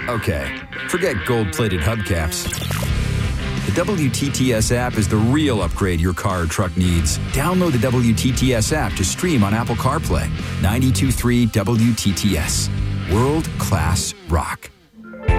Okay, forget gold-plated hubcaps. The WTTS app is the real upgrade your car or truck needs. Download the WTTS app to stream on Apple CarPlay. 92.3 WTTS. World-class rock.